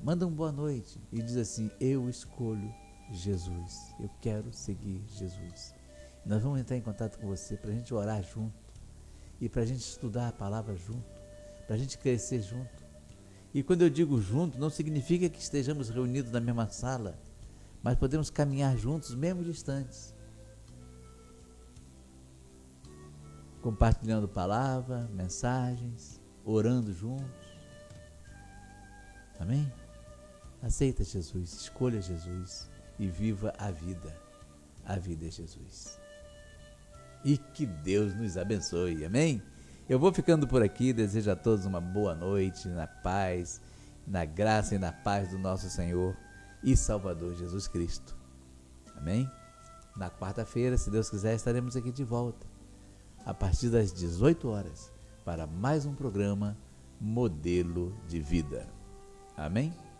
manda um boa noite e diz assim: eu escolho Jesus, eu quero seguir Jesus. Nós vamos entrar em contato com você para a gente orar junto e para a gente estudar a palavra junto, para a gente crescer junto. E quando eu digo junto, não significa que estejamos reunidos na mesma sala, mas podemos caminhar juntos, mesmo distantes, compartilhando palavra, mensagens, orando juntos. Amém? Aceita Jesus, escolha Jesus e viva a vida. A vida é Jesus. E que Deus nos abençoe, amém? Eu vou ficando por aqui, desejo a todos uma boa noite, na paz, na graça e na paz do nosso Senhor e Salvador Jesus Cristo. Amém? Na quarta-feira, se Deus quiser, estaremos aqui de volta, a partir das 18 horas, para mais um programa Modelo de Vida. Amém?